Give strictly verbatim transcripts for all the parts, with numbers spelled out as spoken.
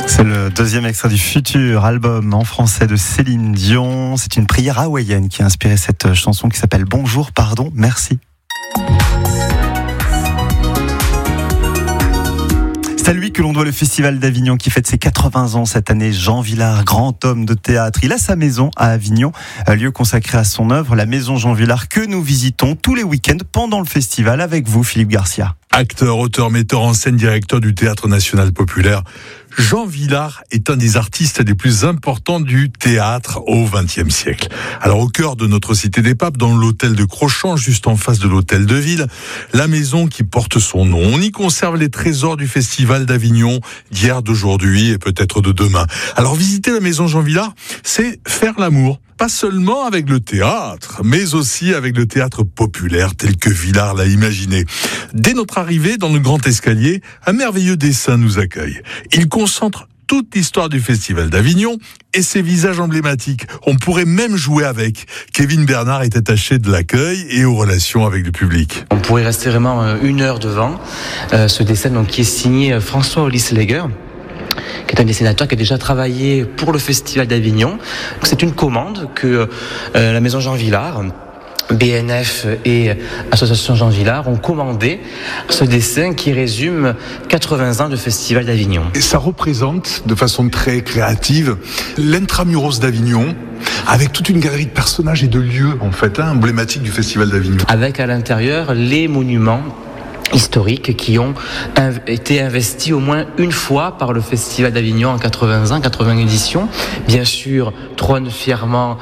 C'est le deuxième extrait du futur album en français de Céline Dion. C'est une prière hawaïenne qui a inspiré cette chanson qui s'appelle Bonjour, pardon, merci. C'est à lui que l'on doit le Festival d'Avignon qui fête ses quatre-vingts ans cette année. Jean Vilar, grand homme de théâtre. Il a sa maison à Avignon, lieu consacré à son œuvre, la maison Jean Vilar, que nous visitons tous les week-ends pendant le festival avec vous, Philippe Garcia. Acteur, auteur, metteur en scène, directeur du Théâtre National Populaire, Jean Vilar est un des artistes les plus importants du théâtre au vingtième siècle. Alors au cœur de notre cité des papes, dans l'hôtel de Crochamps, juste en face de l'hôtel de ville, la maison qui porte son nom. On y conserve les trésors du Festival d'Avignon d'hier, d'aujourd'hui et peut-être de demain. Alors visiter la maison Jean Vilar, c'est faire l'amour. Pas seulement avec le théâtre, mais aussi avec le théâtre populaire tel que Vilar l'a imaginé. Dès notre arrivée dans le grand escalier, un merveilleux dessin nous accueille. Il concentre toute l'histoire du Festival d'Avignon et ses visages emblématiques. On pourrait même jouer avec. Kevin Bernard est attaché de l'accueil et aux relations avec le public. On pourrait rester vraiment une heure devant euh, ce dessin donc, qui est signé François Olisleger, qui est un dessinateur qui a déjà travaillé pour le Festival d'Avignon. C'est une commande que euh, la maison Jean Vilar, B N F et Association Jean Vilar ont commandé ce dessin qui résume quatre-vingts ans de Festival d'Avignon. Et ça représente de façon très créative l'intramuros d'Avignon, avec toute une galerie de personnages et de lieux en fait hein, emblématiques du Festival d'Avignon. Avec à l'intérieur les monuments historiques qui ont inv- été investis au moins une fois par le Festival d'Avignon en quatre-vingts ans, quatre-vingts éditions. Bien sûr, trône fièrement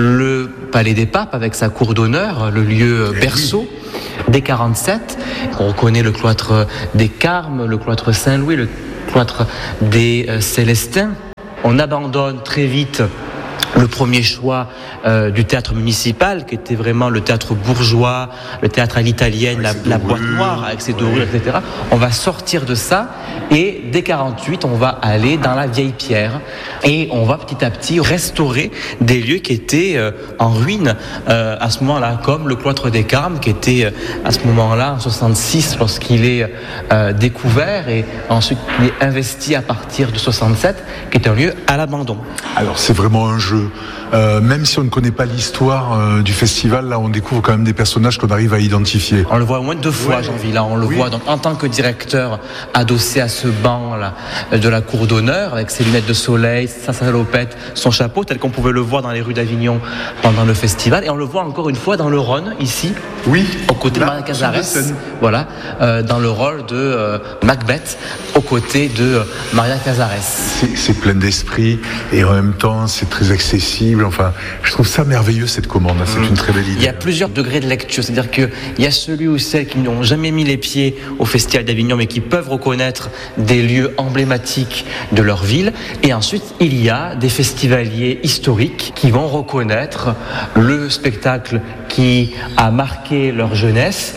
le Palais des Papes avec sa cour d'honneur, le lieu berceau des quarante-sept. On reconnaît le cloître des Carmes, le cloître Saint-Louis, le cloître des euh, Célestins. On abandonne très vite le premier choix euh, du théâtre municipal, qui était vraiment le théâtre bourgeois, le théâtre à l'italienne, la, la boîte noire avec ses dorures, et cetera. On va sortir de ça et dès quarante-huit, on va aller dans la vieille pierre et on va petit à petit restaurer des lieux qui étaient euh, en ruine euh, à ce moment-là, comme le cloître des Carmes, qui était euh, à ce moment-là en soixante-six lorsqu'il est euh, découvert et ensuite il est investi à partir de soixante-sept, qui est un lieu à l'abandon. Alors c'est vraiment un jeu. Euh, même si on ne connaît pas l'histoire euh, du festival, là on découvre quand même des personnages qu'on arrive à identifier. On le voit au moins deux fois, ouais. Jean Vilar. On le oui. voit donc en tant que directeur adossé à ce banc là de la cour d'honneur avec ses lunettes de soleil, sa salopette, son chapeau, tel qu'on pouvait le voir dans les rues d'Avignon pendant le festival. Et on le voit encore une fois dans le Rhône, ici, oui. aux côtés là, de Maria Cazares, voilà, euh, dans le rôle de euh, Macbeth, aux côtés de euh, Maria Cazares. C'est, c'est plein d'esprit et en même temps c'est très accessible. Enfin, je trouve ça merveilleux cette commande. C'est mmh. une très belle idée. Il y a plusieurs degrés de lecture, c'est-à-dire qu'il y a celui ou celles qui n'ont jamais mis les pieds au Festival d'Avignon, mais qui peuvent reconnaître des lieux emblématiques de leur ville. Et ensuite, il y a des festivaliers historiques qui vont reconnaître le spectacle qui a marqué leur jeunesse,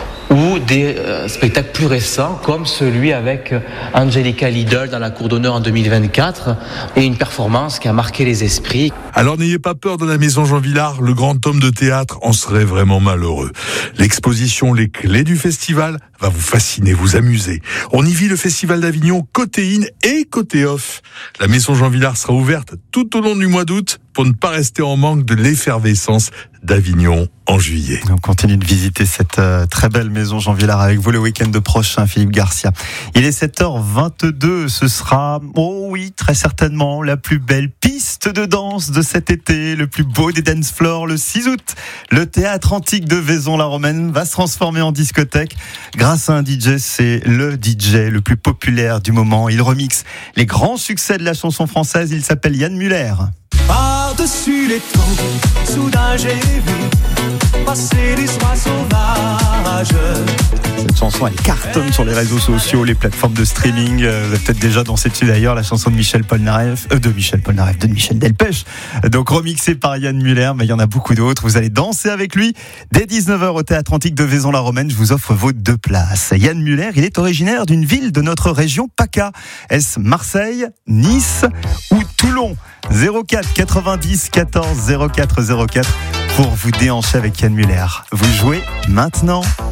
ou des euh, spectacles plus récents comme celui avec euh, Angelica Lidl dans la cour d'honneur en deux mille vingt-quatre et une performance qui a marqué les esprits. Alors n'ayez pas peur de la maison Jean Vilar, le grand homme de théâtre en serait vraiment malheureux. L'exposition Les Clés du Festival va vous fasciner, vous amuser. On y vit le Festival d'Avignon côté in et côté off. La maison Jean Vilar sera ouverte tout au long du mois d'août pour ne pas rester en manque de l'effervescence d'Avignon en juillet. On continue de visiter cette euh, très belle maison Jean Vilar avec vous le week-end prochain, Philippe Garcia. Il est sept heures vingt-deux, ce sera, oh oui, très certainement, la plus belle piste de danse de cet été, le plus beau des dance floors, le six août. Le théâtre antique de Vaison-la-Romaine va se transformer en discothèque grâce à un D J, c'est le D J le plus populaire du moment. Il remixe les grands succès de la chanson française, il s'appelle Yann Muller. Par-dessus les temps, soudain j'ai vu passer des soirs sauvages. Cette chanson, elle cartonne sur les réseaux sociaux, les plateformes de streaming. Euh, vous avez peut-être déjà dansé dessus d'ailleurs, la chanson de Michel Polnareff, euh, de Michel Polnareff, de Michel Delpech. Donc remixée par Yann Muller, mais il y en a beaucoup d'autres. Vous allez danser avec lui dès dix-neuf heures au Théâtre Antique de Vaison-la-Romaine. Je vous offre vos deux places. Yann Muller, il est originaire d'une ville de notre région PACA. Est-ce Marseille, Nice ou Toulon? zéro quatre quatre-vingt-dix quatorze zéro quatre zéro quatre pour vous déhancher avec Yann Muller. Vous jouez maintenant.